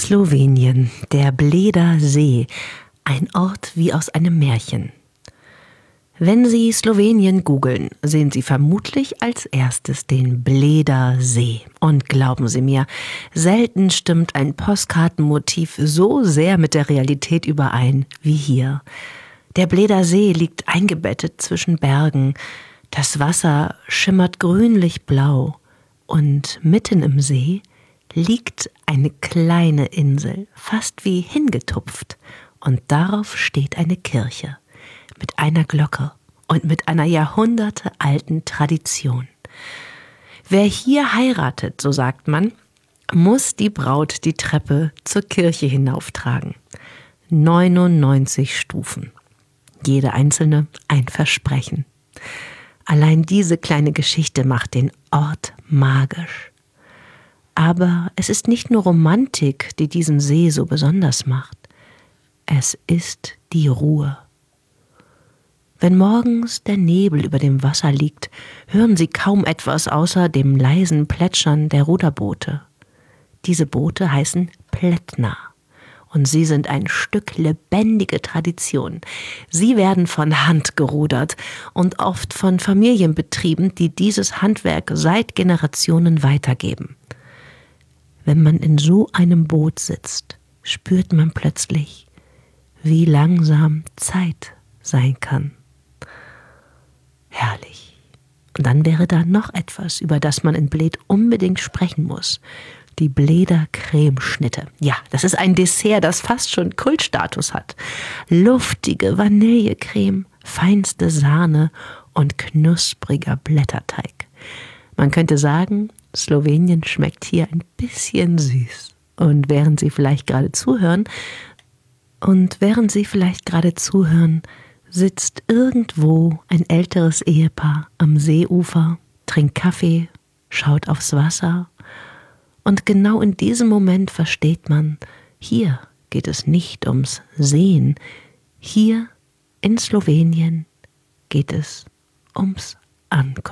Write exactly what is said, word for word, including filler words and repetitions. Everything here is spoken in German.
Slowenien, der Bleda See, ein Ort wie aus einem Märchen. Wenn Sie Slowenien googeln, sehen Sie vermutlich als erstes den Bleda See. Und glauben Sie mir, selten stimmt ein Postkartenmotiv so sehr mit der Realität überein wie hier. Der Bleda See liegt eingebettet zwischen Bergen. Das Wasser schimmert grünlich-blau und mitten im See liegt eine kleine Insel, fast wie hingetupft, und darauf steht eine Kirche mit einer Glocke und mit einer jahrhundertealten Tradition. Wer hier heiratet, so sagt man, muss die Braut die Treppe zur Kirche hinauftragen. neunundneunzig Stufen. Jede einzelne ein Versprechen. Allein diese kleine Geschichte macht den Ort magisch. Aber es ist nicht nur Romantik, die diesen See so besonders macht. Es ist die Ruhe. Wenn morgens der Nebel über dem Wasser liegt, hören Sie kaum etwas außer dem leisen Plätschern der Ruderboote. Diese Boote heißen Plättner und sie sind ein Stück lebendige Tradition. Sie werden von Hand gerudert und oft von Familien betrieben, die dieses Handwerk seit Generationen weitergeben. Wenn man in so einem Boot sitzt, spürt man plötzlich, wie langsam Zeit sein kann. Herrlich. Und dann wäre da noch etwas, über das man in Bled unbedingt sprechen muss. Die Bleder Cremeschnitte. Ja, das ist ein Dessert, das fast schon Kultstatus hat. Luftige Vanillecreme, feinste Sahne und knuspriger Blätterteig. Man könnte sagen, Slowenien schmeckt hier ein bisschen süß. Und während Sie vielleicht gerade zuhören, und während Sie vielleicht gerade zuhören, sitzt irgendwo ein älteres Ehepaar am Seeufer, trinkt Kaffee, schaut aufs Wasser. Und genau in diesem Moment versteht man, hier geht es nicht ums Sehen. Hier in Slowenien geht es ums Ankommen.